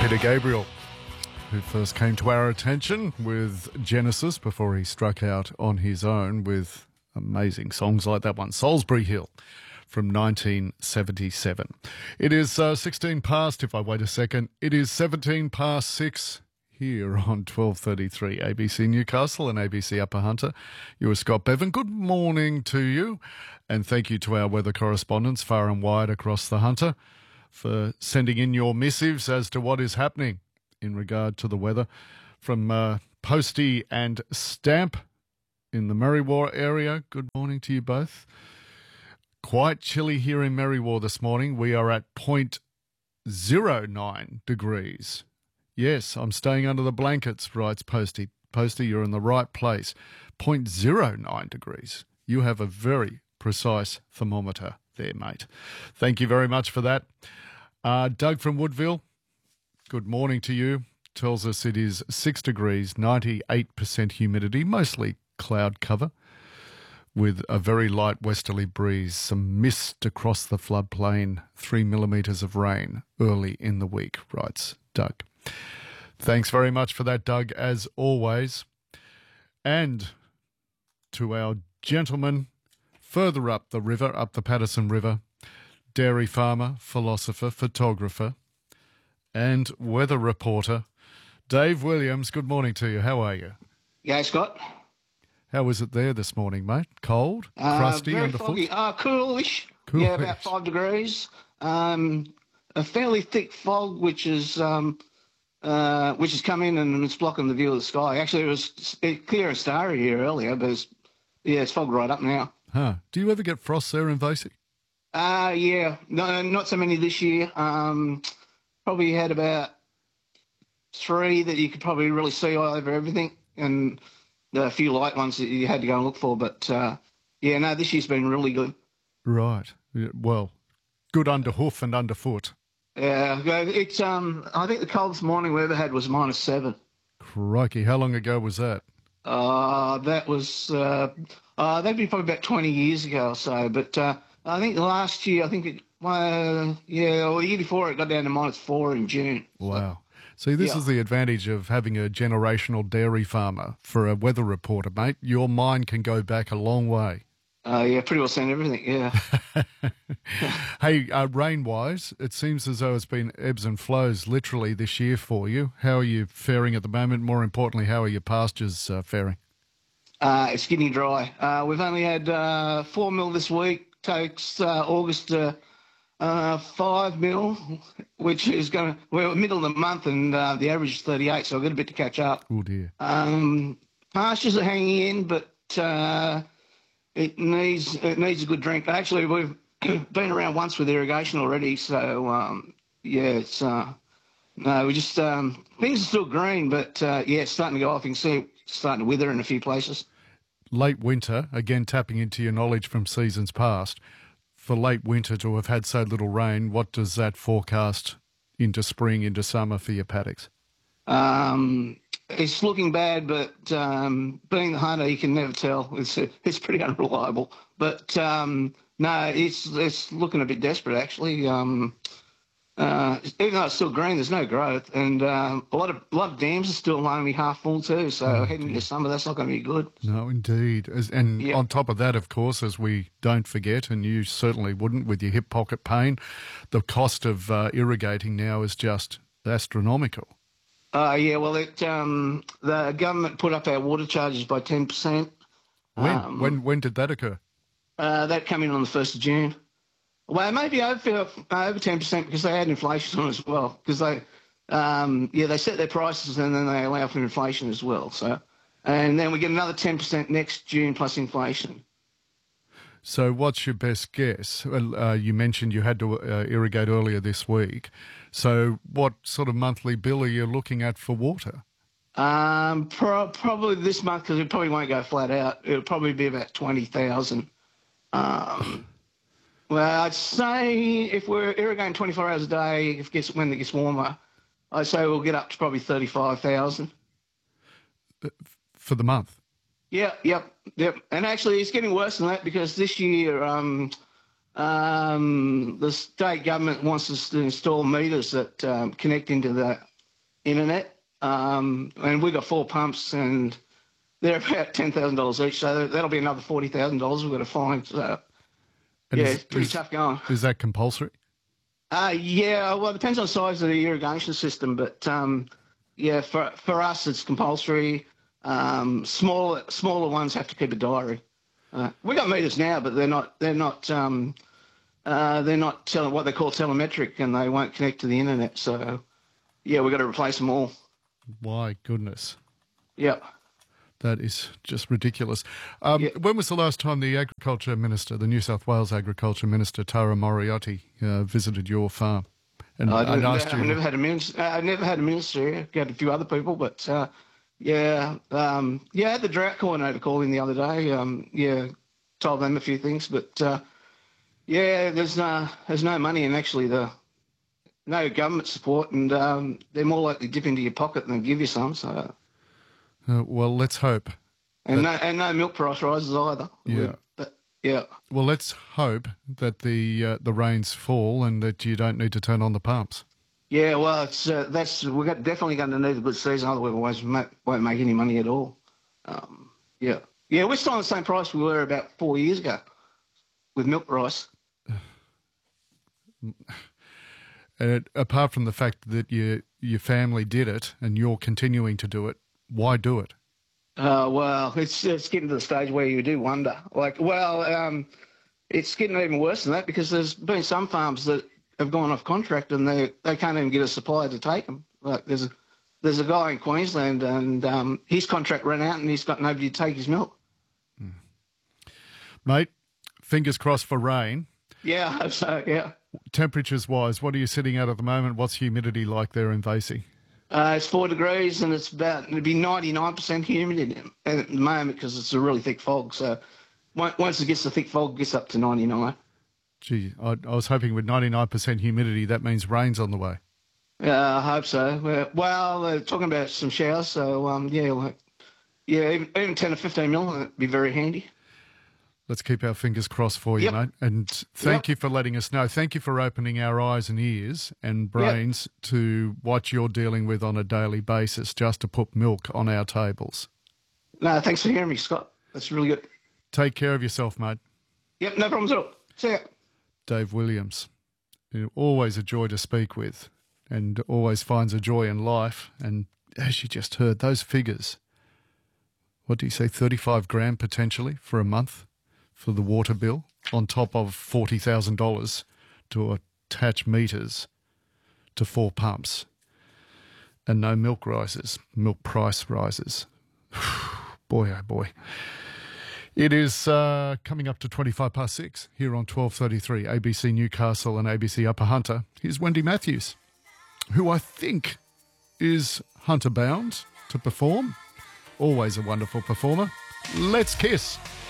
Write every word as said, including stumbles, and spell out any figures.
Peter Gabriel, who first came to our attention with Genesis before he struck out on his own with amazing songs like that one, Salisbury Hill, from nineteen seventy-seven. It is uh, sixteen past, if I wait a second, it is seventeen past six here on twelve thirty-three A B C Newcastle and A B C Upper Hunter. You are Scott Bevan. Good morning to you, and thank you to our weather correspondents far and wide across the Hunter for sending in your missives as to what is happening in regard to the weather. From uh, Posty and Stamp in the Merriwa area, good morning to you both. Quite chilly here in Merriwa this morning. We are at zero point zero nine degrees. Yes, I'm staying under the blankets, writes Posty. Posty, you're in the right place. zero point zero nine degrees. You have a very precise thermometer there, mate. Thank you very much for that. Uh, Doug from Woodville, good morning to you. Tells us it is six degrees, ninety-eight percent humidity, mostly cloud cover, with a very light westerly breeze, some mist across the floodplain, three millimetres of rain early in the week, writes Doug. Thanks very much for that, Doug, as always. And to our gentleman further up the river, up the Patterson River, dairy farmer, philosopher, photographer, and weather reporter, Dave Williams. Good morning to you. How are you? Yeah, Scott. How was it there this morning, mate? Cold? Uh, Crusty very underfoot? foggy. Uh, coolish. Coolish. Yeah, about five degrees. Um, a fairly thick fog, which is um, uh, which has come in and it's blocking the view of the sky. Actually, it was it, clear and starry here earlier, but it's, yeah, it's fogged right up now. Huh. Do you ever get frost there in Vasey? Uh, yeah, no, not so many this year. Um, probably had about three that you could probably really see all over everything, and a few light ones that you had to go and look for. But, uh, yeah, no, this year's been really good. Right. Yeah, well, good under hoof and underfoot. Yeah, it's. Um, I think the coldest morning we ever had was minus seven. Crikey, how long ago was that? Uh, that was, uh, uh, that'd be probably about twenty years ago or so. But uh, I think last year, I think, it, uh, yeah, well, the year before it got down to minus four in June. Wow. See, this Yeah. is the advantage of having a generational dairy farmer for a weather reporter, mate. Your mind can go back a long way. Uh, yeah, pretty well seen everything, yeah. Hey, uh, rain-wise, it seems as though it's been ebbs and flows literally this year for you. How are you faring at the moment? More importantly, how are your pastures uh, faring? Uh, it's getting dry. Uh, we've only had uh, four mil this week. Takes uh, August to uh, five mil, which is going to, we're middle of the month and uh, the average is thirty-eight, so I've got a bit to catch up. Oh, dear. Um, pastures are hanging in, but uh, it needs it needs a good drink. Actually, we've been around once with irrigation already, so um, yeah, it's uh, no, we just um, things are still green, but uh, yeah, it's starting to go off. You can see it starting to wither in a few places. Late winter, again tapping into your knowledge from seasons past, for late winter to have had so little rain, what does that forecast into spring, into summer for your paddocks? Um, it's looking bad, but um, being the hunter, you can never tell. It's it's pretty unreliable. But um, no, it's it's looking a bit desperate actually. Um, uh, even though it's still green, there's no growth, and um, a lot of a lot of dams are still only half full too. So Oh, heading into summer, that's not going to be good. No, indeed. As, and Yeah. on top of that, of course, as we don't forget, and you certainly wouldn't with your hip pocket pain, the cost of uh, irrigating now is just astronomical. Uh, yeah, well, it um, the government put up our water charges by ten percent. When? Um, when when did that occur? Uh, that came in on the first of June. Well, maybe over over ten percent because they had inflation on as well. Because they, um, yeah, they set their prices and then they allow for inflation as well. So, and then we get another ten percent next June plus inflation. So what's your best guess? Well, Uh, you mentioned you had to uh, irrigate earlier this week. So what sort of monthly bill are you looking at for water? Um, pro- probably this month because it probably won't go flat out. It'll probably be about twenty thousand. Um, well, I'd say if we're irrigating twenty-four hours a day, if it gets when it gets warmer, I'd say we'll get up to probably thirty-five thousand. For the month? Yeah, yep, yep. And actually, it's getting worse than that because this year um, um, the state government wants us to install meters that um, connect into the internet. Um, and we've got four pumps, and they're about ten thousand dollars each. So that'll be another forty thousand dollars we've got to find. So, And yeah, is, it's pretty is, tough going. Is that compulsory? Uh, yeah, well, it depends on the size of the irrigation system, but um, yeah, for for us, it's compulsory. Um, smaller smaller ones have to keep a diary. Uh, we got meters now, but they're not they're not um, uh, they're not tele- what they call telemetric, and they won't connect to the internet. So yeah, we've got to replace them all. My goodness. Yeah. That is just ridiculous. Um, Yeah. When was the last time the Agriculture Minister, the New South Wales Agriculture Minister, Tara Moriarty, uh, visited your farm? And, I and didn't- asked I've you, never had a minister. I've never had a minister. I've had a few other people, but uh, yeah, um, yeah, I had the drought coordinator call in the other day. Um, yeah, told them a few things, but uh, yeah, there's no there's no money, and actually the no government support, and um, they're more likely to dip into your pocket than give you some. So uh, well, let's hope. and no and no milk price rises either. Yeah. But, yeah. Well, let's hope that the uh, the rains fall and that you don't need to turn on the pumps. Yeah, well, it's uh, that's we're got, definitely going to need a good season. Otherwise, we won't, won't make any money at all. Um, yeah, yeah, we're still on the same price we were about four years ago with milk price. And it, apart from the fact that your your family did it and you're continuing to do it, why do it? Uh, well, it's it's getting to the stage where you do wonder. Like, well, um, it's getting even worse than that because there's been some farms that have gone off contract and they they can't even get a supplier to take them. Like, there's a there's a guy in Queensland and um, his contract ran out and he's got nobody to take his milk. Mm. Mate, fingers crossed for rain. Yeah, I hope so. Yeah. Temperatures wise, what are you sitting at at the moment? What's humidity like there in Vasey? Uh, it's four degrees and it's about, it'd be ninety-nine percent humidity at the moment because it's a really thick fog. So on- once it gets the thick fog, it gets up to ninety-nine. Gee, I, I was hoping with ninety-nine percent humidity, that means rain's on the way. Yeah, I hope so. Well, well, they're talking about some showers. So, um, yeah, like, yeah, even, even ten or fifteen mil would be very handy. Let's keep our fingers crossed for you, Yep. mate. And thank Yep. you for letting us know. Thank you for opening our eyes and ears and brains to what you're dealing with on a daily basis just to put milk on our tables. No, thanks for hearing me, Scott. That's really good. Take care of yourself, mate. Yep, no problems at all. See ya. Dave Williams, who always a joy to speak with and always finds a joy in life. And as you just heard, those figures, what do you say, thirty-five grand potentially for a month for the water bill on top of forty thousand dollars to attach meters to four pumps and no milk rises, milk price rises. Boy, oh boy. It is uh, coming up to twenty-five past six here on twelve thirty-three, A B C Newcastle and A B C Upper Hunter. Here's Wendy Matthews, who I think is Hunter bound to perform. Always a wonderful performer. Let's kiss.